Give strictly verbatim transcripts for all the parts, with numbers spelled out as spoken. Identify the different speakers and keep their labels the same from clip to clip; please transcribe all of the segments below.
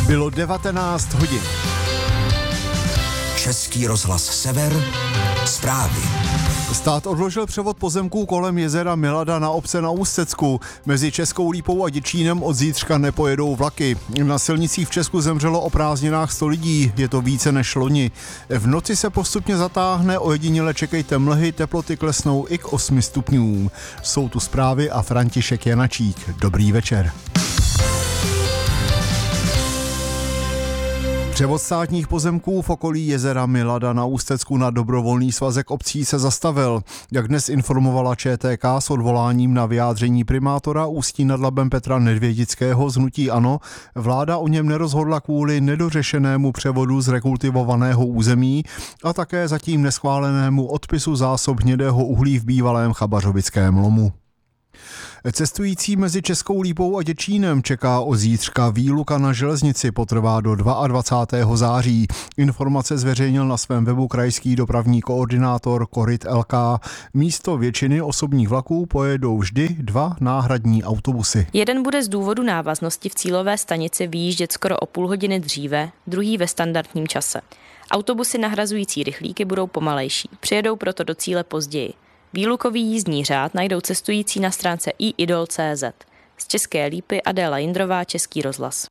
Speaker 1: Bylo devatenáct hodin.
Speaker 2: Český rozhlas Sever, zprávy.
Speaker 1: Stát odložil převod pozemků kolem jezera Milada na obce na Ústecku. Mezi Českou Lípou a Děčínem od zítřka nepojedou vlaky. Na silnicích v Česku zemřelo o prázdninách sto lidí, je to více než loni. V noci se postupně zatáhne, ojediněle čekejte mlhy, teploty klesnou i k osmi stupňům. Jsou tu zprávy a František Janačík. Dobrý večer. Převod státních pozemků v okolí jezera Milada na Ústecku na dobrovolný svazek obcí se zastavil. Jak dnes informovala ČTK s odvoláním na vyjádření primátora Ústí nad Labem Petra Nedvědického z hnutí ANO, vláda o něm nerozhodla kvůli nedořešenému převodu z rekultivovaného území a také zatím neschválenému odpisu zásob hnědého uhlí v bývalém chabařovickém lomu. Cestující mezi Českou Lípou a Děčínem čeká od zítřka výluka na železnici, potrvá do dvacátého druhého září. Informace zveřejnil na svém webu krajský dopravní koordinátor Koryt el ká. Místo většiny osobních vlaků pojedou vždy dva náhradní autobusy.
Speaker 3: Jeden bude z důvodu návaznosti v cílové stanici vyjíždět skoro o půl hodiny dříve, druhý ve standardním čase. Autobusy nahrazující rychlíky budou pomalejší, přijedou proto do cíle později. Výlukový jízdní řád najdou cestující na stránce i idol tečka cé zet. Z České Lípy Adéla Jindrová, Český rozhlas.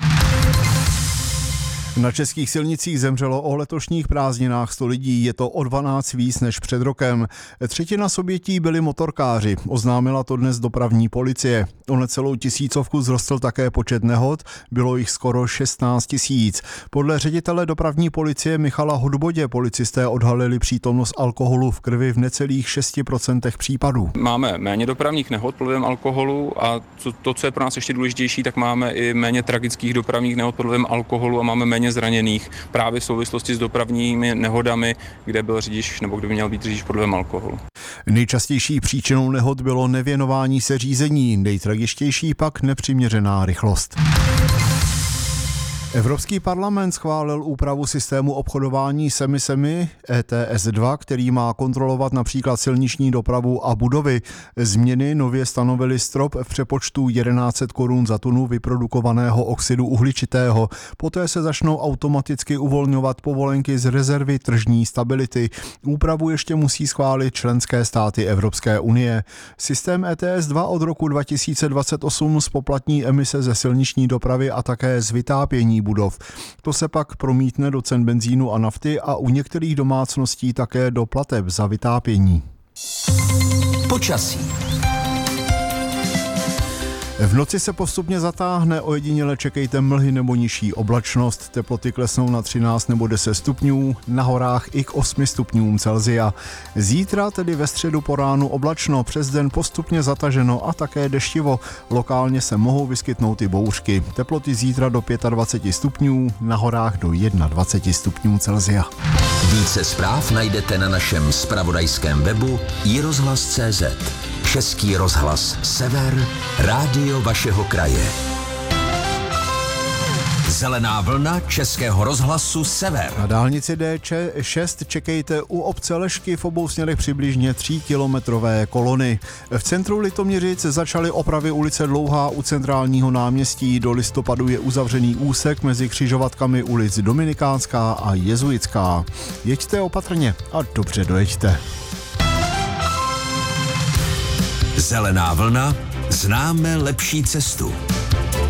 Speaker 1: Na českých silnicích zemřelo o letošních prázdninách sto lidí, je to o dvanáct víc než před rokem. Třetina z obětí byli motorkáři, oznámila to dnes dopravní policie. O necelou tisícovku vzrostl také počet nehod, bylo jich skoro šestnáct tisíc. Podle ředitele dopravní policie Michala Hudbodě policisté odhalili přítomnost alkoholu v krvi v necelých šesti procentech případů.
Speaker 4: Máme méně dopravních nehod pod vlivem alkoholu a to, co je pro nás ještě důležitější, tak máme i méně tragických dopravních nehod pod vlivem alkoholu a máme méně zraněných právě v souvislosti s dopravními nehodami, kde byl řidič nebo kde by měl být řidič pod vlivem alkoholu.
Speaker 1: Nejčastější příčinou nehod bylo nevěnování se řízení, nejtragičtější pak nepřiměřená rychlost. Evropský parlament schválil úpravu systému obchodování s emisemi E T S dva, který má kontrolovat například silniční dopravu a budovy. Změny nově stanovily strop v přepočtu tisíc sto korun za tunu vyprodukovaného oxidu uhličitého. Poté se začnou automaticky uvolňovat povolenky z rezervy tržní stability. Úpravu ještě musí schválit členské státy Evropské unie. Systém E T S dva od roku dva tisíce dvacet osm zpoplatní emise ze silniční dopravy a také z vytápění budov. To se pak promítne do cen benzínu a nafty a u některých domácností také do plateb za vytápění.
Speaker 2: Počasí.
Speaker 1: V noci se postupně zatáhne, ojediněle čekejte mlhy nebo nižší oblačnost, teploty klesnou na třináct nebo deset stupňů, na horách i k osmi stupňům Celsia. Zítra, tedy ve středu po ránu oblačno, přes den postupně zataženo a také deštivo. Lokálně se mohou vyskytnout i bouřky. Teploty zítra do dvacet pět stupňů, na horách do dvacet jedna stupňů Celsia.
Speaker 2: Více zpráv najdete na našem zpravodajském webu i rozhlas tečka cé zet. Český rozhlas Sever, rádio vašeho kraje. Zelená vlna Českého rozhlasu Sever.
Speaker 1: Na dálnici D šest čekejte u obce Lešky v obou směrech přibližně tříkilometrové kolony. V centru Litoměřic začaly opravy ulice Dlouhá u centrálního náměstí. Do listopadu je uzavřený úsek mezi křižovatkami ulic Dominikánská a Jezuitská. Jeďte opatrně a dobře dojeďte.
Speaker 2: Zelená vlna, známe lepší cestu.